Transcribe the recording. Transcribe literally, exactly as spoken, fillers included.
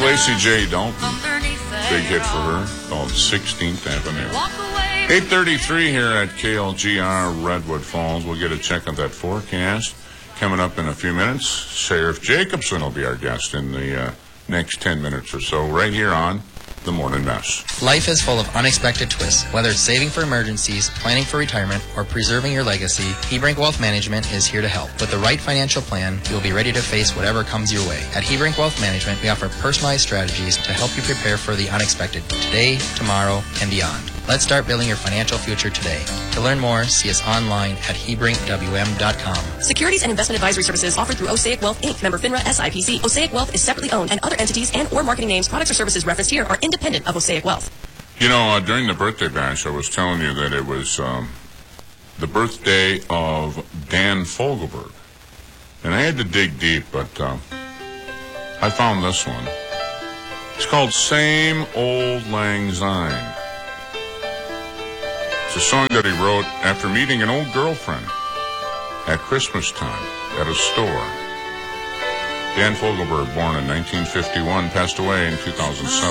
Lacey J. Dalton, big hit for her, called sixteenth Avenue. eight thirty-three here at K L G R Redwood Falls. We'll get a check of that forecast. Coming up in a few minutes, Sheriff Jacobson will be our guest in the uh, next ten minutes or so, right here on The Morning Mess. Life is full of unexpected twists. Whether it's saving for emergencies, planning for retirement, or preserving your legacy, Hebrink Wealth Management is here to help. With the right financial plan, you'll be ready to face whatever comes your way. At Hebrink Wealth Management, we offer personalized strategies to help you prepare for the unexpected today, tomorrow, and beyond. Let's start building your financial future today. To learn more, see us online at hebrink w m dot com. Securities and investment advisory services offered through Osaic Wealth, Incorporated. Member FINRA S I P C. Osaic Wealth is separately owned, and other entities and or marketing names, products, or services referenced here are independent of Osaic Wealth. You know, uh, during the birthday bash, I was telling you that it was um, the birthday of Dan Fogelberg. And I had to dig deep, but uh, I found this one. It's called Same Old Lang Syne. It's a song that he wrote after meeting an old girlfriend at Christmas time at a store. Dan Fogelberg, born in nineteen fifty-one, passed away in two thousand seven.